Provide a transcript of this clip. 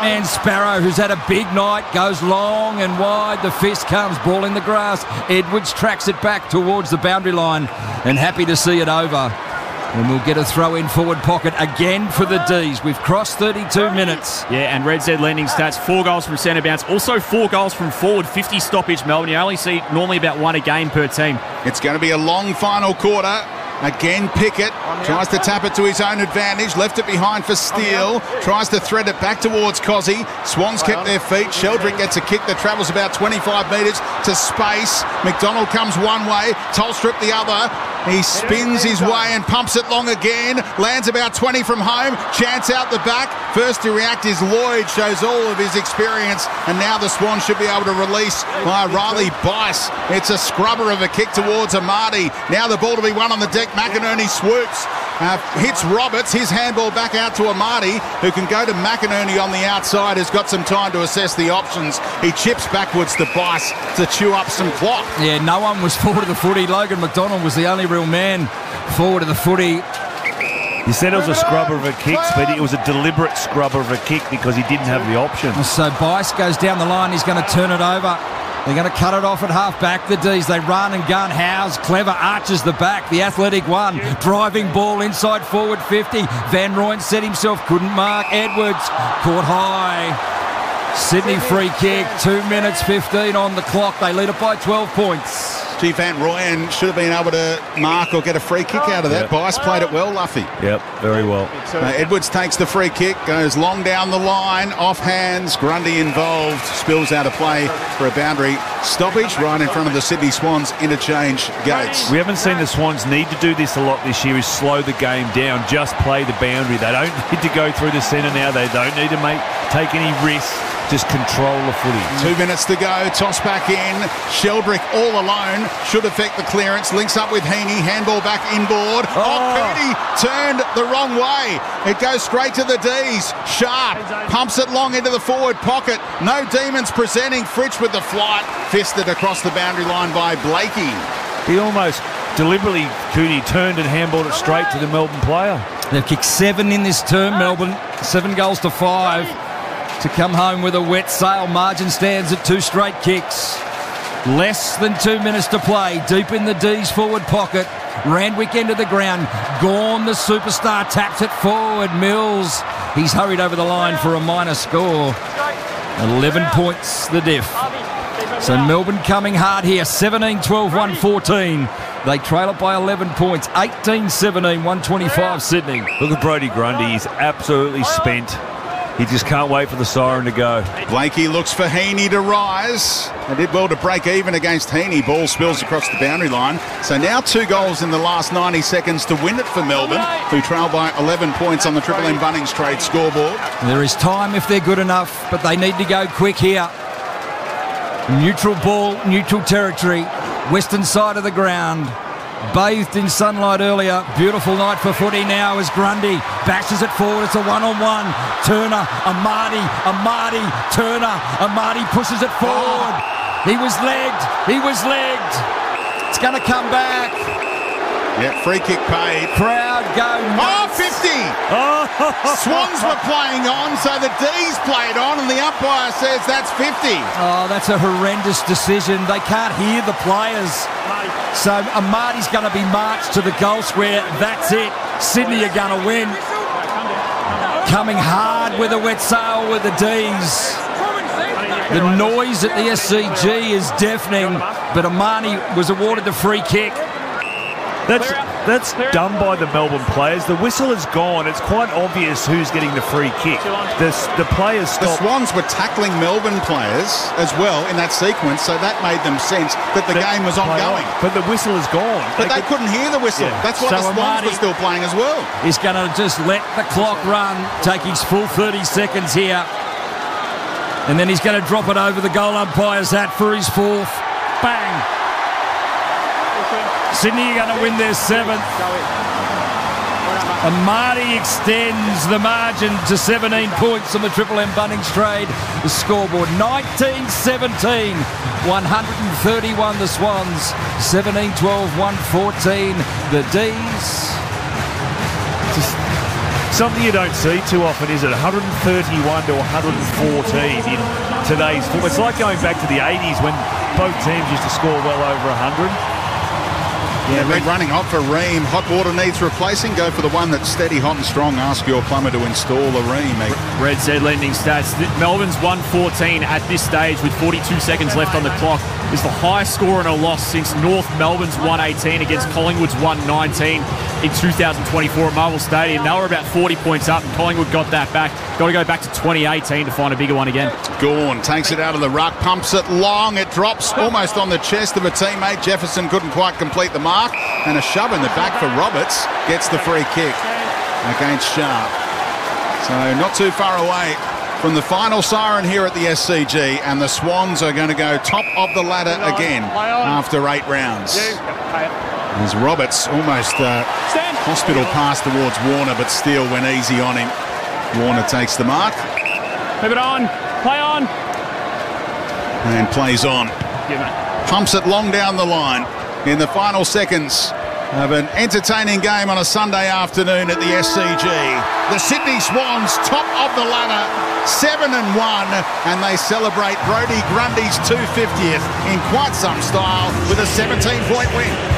man Sparrow, who's had a big night, goes long and wide. The fist comes, ball in the grass. Edwards tracks it back towards the boundary line, and happy to see it over. And we'll get a throw in forward pocket again for the D's. We've crossed 32 minutes. Yeah, and Red Z lending stats, 4 goals from centre bounce, also 4 goals from forward, 50 stoppage Melbourne. You only see normally about 1 a game per team. It's going to be a long final quarter. Again, Pickett tries to tap it to his own advantage. Left it behind for Steele. Tries to thread it back towards Cozzy. Swans kept their feet. Sheldrick gets a kick that travels about 25 metres to space. McDonald comes one way. Tolstrup the other. He spins his way and pumps it long again. Lands about 20 from home. Chance out the back. First to react is Lloyd. Shows all of his experience. And now the Swans should be able to release by Riley Bice. It's a scrubber of a kick towards Amati. Now the ball to be won on the deck. McInerney swoops. Hits Roberts. His handball back out to Amati, who can go to McInerney on the outside, who's got some time to assess the options. He chips backwards to Bice to chew up some clock. Yeah, no one was forward of the footy. Logan McDonald was the only real man forward of the footy. You said it was a scrubber of a kick, but it was a deliberate scrubber of a kick because he didn't have the option. So Bice goes down the line. He's going to turn it over. They're going to cut it off at half-back, the D's. They run and gun. Howes, clever, arches the back. The athletic one. Driving ball inside forward 50. Van Rooyen set himself, couldn't mark. Edwards caught high. Sydney free kick. 2 minutes 15 on the clock. They lead it by 12 points. Gee, Van Rooyen should have been able to mark or get a free kick out of that. Bice played it well, Luffy. Yep, very well. Edwards takes the free kick, goes long down the line, off hands, Grundy involved, spills out of play for a boundary stoppage right in front of the Sydney Swans interchange gates. We haven't seen the Swans need to do this a lot this year, is slow the game down, just play the boundary. They don't need to go through the centre now. They don't need to take any risks. Just control the footy. 2 minutes to go. Toss back in. Sheldrick all alone. Should affect the clearance. Links up with Heaney. Handball back inboard. Cooney turned the wrong way. It goes straight to the D's. Sharp pumps it long into the forward pocket. No Demons presenting. Fritsch with the flight. Fisted across the boundary line by Blakey. He almost deliberately, Cooney, turned and handballed it straight to the Melbourne player. They've kicked 7 in this term, Melbourne. 7 goals to 5. To come home with a wet sail. Margin stands at 2 straight kicks. Less than 2 minutes to play. Deep in the D's forward pocket. Randwick into the ground. Gawn, the superstar, taps it forward. Mills, he's hurried over the line for a minor score. 11 points the diff. So Melbourne coming hard here. 17-12, 114. They trail it by 11 points. 18-17, 125 Sydney. Look at Brodie Grundy. He's absolutely spent. He just can't wait for the siren to go. Blakey looks for Heaney to rise. They did well to break even against Heaney. Ball spills across the boundary line. So now 2 goals in the last 90 seconds to win it for Melbourne, who trail by 11 points on the Triple M Bunnings Trade scoreboard. There is time if they're good enough, but they need to go quick here. Neutral ball, neutral territory. Western side of the ground. Bathed in sunlight earlier. Beautiful night for footy now as Grundy bashes it forward. It's a one-on-one. Turner, Amati, Turner, Amati pushes it forward. He was legged. It's going to come back. Yeah, free kick paid. Crowd go nuts. 50! Swans were playing on, so the D's played on, and the umpire says that's 50. Oh, that's a horrendous decision. They can't hear the players. So Amati's going to be marched to the goal square. That's it. Sydney are going to win. Coming hard with a wet sail with the D's. The noise at the SCG is deafening, but Amati was awarded the free kick. That's done by the Melbourne players. The whistle is gone. It's quite obvious who's getting the free kick. The players stopped. The Swans were tackling Melbourne players as well in that sequence, so that made them sense that the game was ongoing. But the whistle is gone. But they couldn't hear the whistle. Yeah. That's why the Swans were still playing as well. He's going to just let the clock run, take his full 30 seconds here. And then he's going to drop it over the goal umpire's hat for his 4th. Bang! Sydney are going to win their 7th. Amati extends the margin to 17 points on the Triple M Bunnings Trade. The scoreboard 19-17, 131 the Swans, 17-12, 114 the D's. Something you don't see too often, is it? 131 to 114 in today's football. It's like going back to the 80s when both teams used to score well over 100. Yeah, red running hot for Ream. Hot water needs replacing. Go for the one that's steady, hot and strong. Ask your plumber to install a Ream. Red said lending stats. Melbourne's 114 at this stage with 42 seconds left on the clock. Is the highest score in a loss since North Melbourne's 118 against Collingwood's 119 in 2024 at Marvel Stadium. They were about 40 points up and Collingwood got that back. Got to go back to 2018 to find a bigger one again. Gawn takes it out of the ruck, pumps it long. It drops almost on the chest of a teammate. Jefferson couldn't quite complete the mark. And a shove in the back for Roberts. Gets the free kick against Sharp. So not too far away from the final siren here at the SCG, and the Swans are going to go top of the ladder again after 8 rounds. As Roberts almost hospital pass towards Warner, but Steele went easy on him. Warner takes the mark. Move it on. Play on. And plays on. Pumps it long down the line in the final seconds of an entertaining game on a Sunday afternoon at the SCG. The Sydney Swans top of the ladder, 7-1, and they celebrate Brodie Grundy's 250th in quite some style with a 17-point win.